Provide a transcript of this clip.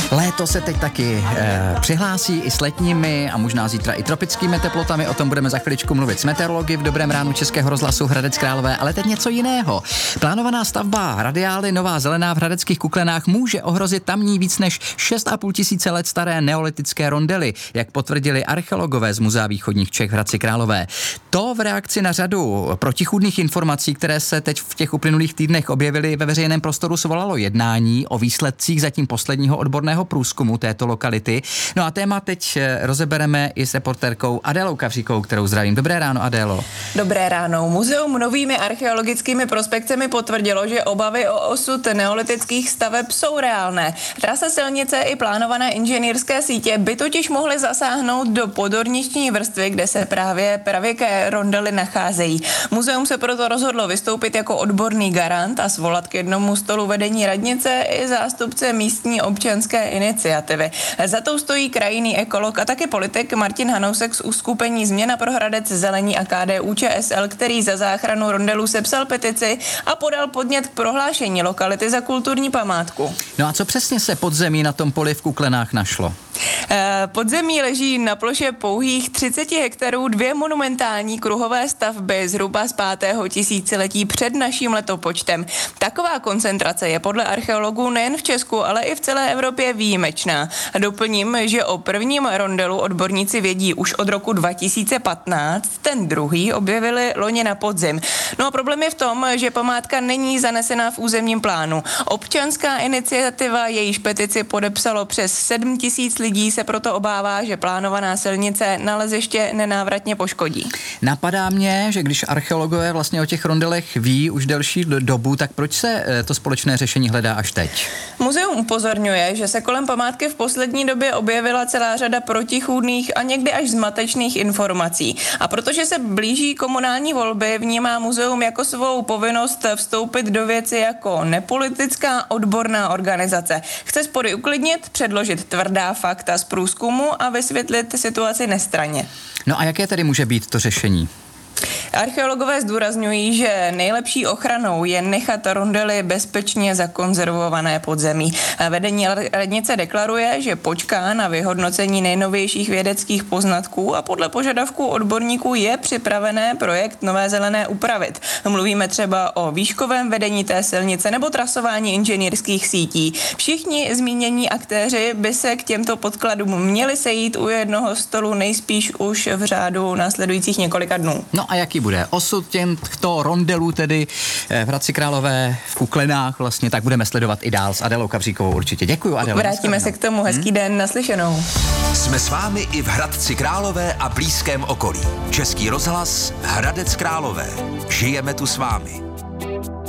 Léto se teď taky přihlásí i s letními a možná zítra i tropickými teplotami. O tom budeme za chviličku mluvit s meteorology v Dobrém ránu Českého rozhlasu Hradec Králové, ale teď něco jiného. Plánovaná stavba radiály Nová Zelená v Hradeckých Kuklenách může ohrozit tamní víc než 6,5 tisíce let staré neolitické rondely, jak potvrdili archeologové z Muzea východních Čech v Hradci Králové. To v reakci na řadu protichůdných informací, které se teď v těch uplynulých týdnech objevily ve veřejném prostoru, svolalo jednání o výsledcích zatím posledního odborného průzkumu této lokality. No a téma teď rozebereme i s reportérkou Adélou Kavříkovou, kterou zdravím. Dobré ráno, Adélo. Dobré ráno. Muzeum novými archeologickými prospekcemi potvrdilo, že obavy o osud neolitických staveb jsou reálné. Trasa silnice i plánované inženýrské sítě by totiž mohly zasáhnout do podorniční vrstvy, kde se právě pravěké rondely nacházejí. Muzeum se proto rozhodlo vystoupit jako odborný garant a svolat k jednomu stolu vedení radnice i zástupce místní občanské iniciativy. Za tou stojí krajinný ekolog a také politik Martin Hanousek z uskupení Změna pro Hradec, Zelení a KDU-ČSL, který za záchranu rondelů sepsal petici a podal podnět k prohlášení lokality za kulturní památku. No a co přesně se podzemí na tom poli v Kuklenách našlo? Podzemí leží na ploše pouhých 30 hektarů 2 monumentální kruhové stavby zhruba z 5. tisíciletí před naším letopočtem. Taková koncentrace je podle archeologů nejen v Česku, ale i v celé Evropě výjimečná. Doplním, že o prvním rondelu odborníci vědí už od roku 2015, ten druhý objevili loni na podzim. No a problém je v tom, že památka není zanesená v územním plánu. Občanská iniciativa, jejíž petici podepsalo přes 7 000 lidí, se proto obává, že plánovaná silnice naleziště nenávratně poškodí. Napadá mě, že když archeologové vlastně o těch rondelech ví už delší dobu, tak proč se to společné řešení hledá až teď? Muzeum upozorňuje, že se kolem památky v poslední době objevila celá řada protichůdných a někdy až zmatečných informací. A protože se blíží komunální volby, vnímá muzeum jako svou povinnost vstoupit do věci jako nepolitická odborná organizace. Chce spory uklidnit, předložit tvrdá fakta z průzkumu a vysvětlit situaci nestranně. No a jaké tedy může být to řešení? Archeologové zdůrazňují, že nejlepší ochranou je nechat rondely bezpečně zakonzervované podzemí. Vedení radnice deklaruje, že počká na vyhodnocení nejnovějších vědeckých poznatků a podle požadavků odborníků je připravené projekt Nové Zelené upravit. Mluvíme třeba o výškovém vedení té silnice nebo trasování inženýrských sítí. Všichni zmínění aktéři by se k těmto podkladům měli sejít u jednoho stolu nejspíš už v řádu následujících několika dnů. No a jaký bude osud těchto rondelů tedy v Hradci Králové v Kuklenách vlastně, tak budeme sledovat i dál s Adélou Kavříkovou určitě. Děkuju, Adélo. Vrátíme se k tomu. Hezký den, naslyšenou. Jsme s vámi i v Hradci Králové a blízkém okolí. Český rozhlas Hradec Králové. Žijeme tu s vámi.